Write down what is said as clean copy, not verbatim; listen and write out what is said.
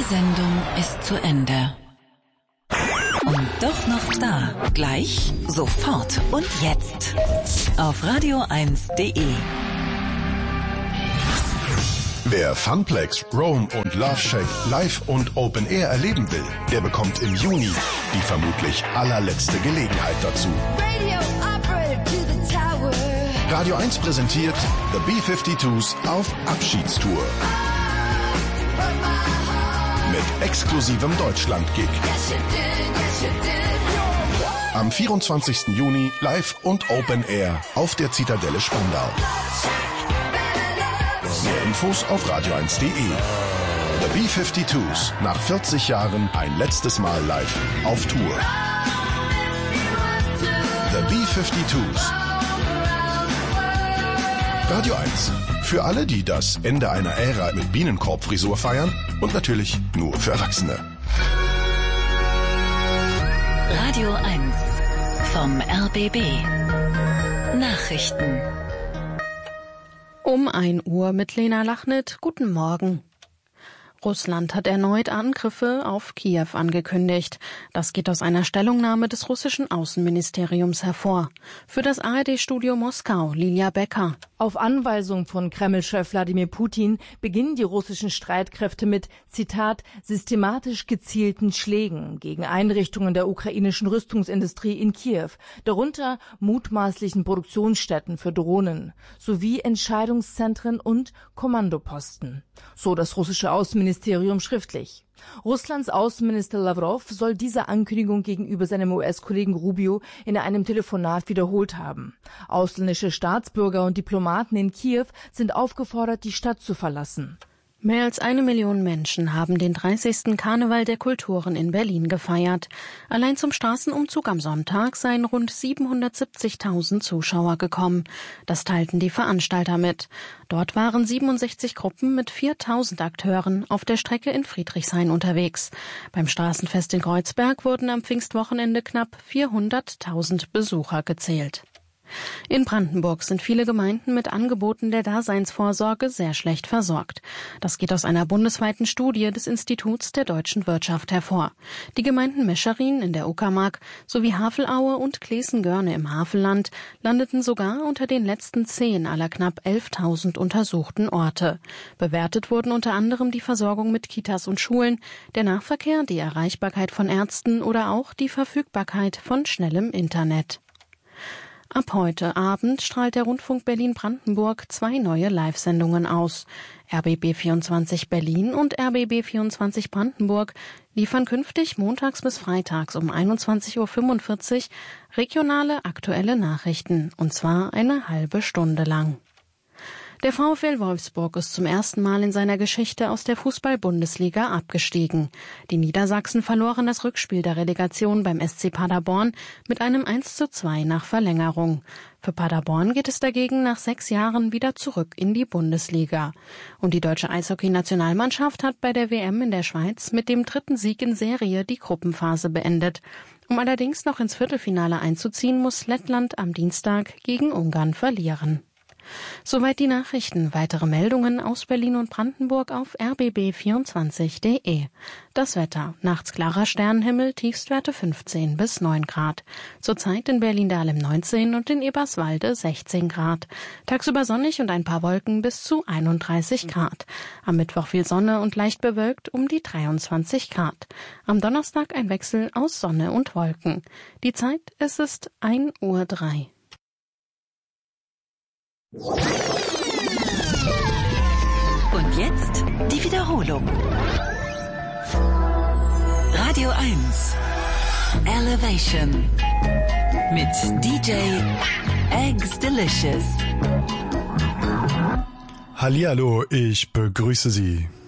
Die Sendung ist zu Ende. Und doch noch da. Gleich, sofort und jetzt. Auf radio1.de. Wer Funplex, Rome und Love Shack live und Open Air erleben will, der bekommt im Juni die vermutlich allerletzte Gelegenheit dazu. Radio 1 präsentiert The B-52s auf Abschiedstour. Mit exklusivem Deutschland-Gig. Am 24. Juni live und Open Air auf der Zitadelle Spandau. Mehr Infos auf radio1.de. The B-52s, nach 40 Jahren ein letztes Mal live auf Tour. The B-52s. Radio 1. Für alle, die das Ende einer Ära mit Bienenkorbfrisur feiern und natürlich nur für Erwachsene. Radio 1 vom RBB. Nachrichten. Um 1 Uhr mit Lena Lachnit. Guten Morgen. Russland hat erneut Angriffe auf Kiew angekündigt. Das geht aus einer Stellungnahme des russischen Außenministeriums hervor. Für das ARD-Studio Moskau, Lilia Becker. Auf Anweisung von Kreml-Chef Wladimir Putin beginnen die russischen Streitkräfte mit, Zitat, systematisch gezielten Schlägen gegen Einrichtungen der ukrainischen Rüstungsindustrie in Kiew, darunter mutmaßlichen Produktionsstätten für Drohnen, sowie Entscheidungszentren und Kommandoposten. So das russische Außenministerium schriftlich. Russlands Außenminister Lavrov soll diese Ankündigung gegenüber seinem US-Kollegen Rubio in einem Telefonat wiederholt haben. Ausländische Staatsbürger und Diplomaten in Kiew sind aufgefordert, die Stadt zu verlassen. Mehr als 1 Million Menschen haben den 30. Karneval der Kulturen in Berlin gefeiert. Allein zum Straßenumzug am Sonntag seien rund 770.000 Zuschauer gekommen. Das teilten die Veranstalter mit. Dort waren 67 Gruppen mit 4.000 Akteuren auf der Strecke in Friedrichshain unterwegs. Beim Straßenfest in Kreuzberg wurden am Pfingstwochenende knapp 400.000 Besucher gezählt. In Brandenburg sind viele Gemeinden mit Angeboten der Daseinsvorsorge sehr schlecht versorgt. Das geht aus einer bundesweiten Studie des Instituts der deutschen Wirtschaft hervor. Die Gemeinden Mescherin in der Uckermark sowie Havelaue und Klesen-Görne im Havelland landeten sogar unter den letzten 10 aller knapp 11.000 untersuchten Orte. Bewertet wurden unter anderem die Versorgung mit Kitas und Schulen, der Nahverkehr, die Erreichbarkeit von Ärzten oder auch die Verfügbarkeit von schnellem Internet. Ab heute Abend strahlt der Rundfunk Berlin-Brandenburg 2 neue Live-Sendungen aus. RBB24 Berlin und RBB24 Brandenburg liefern künftig montags bis freitags um 21.45 Uhr regionale aktuelle Nachrichten, und zwar eine halbe Stunde lang. Der VfL Wolfsburg ist zum ersten Mal in seiner Geschichte aus der Fußball-Bundesliga abgestiegen. Die Niedersachsen verloren das Rückspiel der Relegation beim SC Paderborn mit einem 1:2 nach Verlängerung. Für Paderborn geht es dagegen nach 6 Jahren wieder zurück in die Bundesliga. Und die deutsche Eishockey-Nationalmannschaft hat bei der WM in der Schweiz mit dem 3. Sieg in Serie die Gruppenphase beendet. Um allerdings noch ins Viertelfinale einzuziehen, muss Lettland am Dienstag gegen Ungarn verlieren. Soweit die Nachrichten. Weitere Meldungen aus Berlin und Brandenburg auf rbb24.de. Das Wetter. Nachts klarer Sternenhimmel, Tiefstwerte 15 bis 9 Grad. Zurzeit in Berlin-Dahlem 19 und in Eberswalde 16 Grad. Tagsüber sonnig und ein paar Wolken bis zu 31 Grad. Am Mittwoch viel Sonne und leicht bewölkt um die 23 Grad. Am Donnerstag ein Wechsel aus Sonne und Wolken. Die Zeit, es ist 1:03 Uhr. Und jetzt die Wiederholung. Radio 1 Elevation mit DJ Eggs Delicious. Hallihallo, ich begrüße Sie.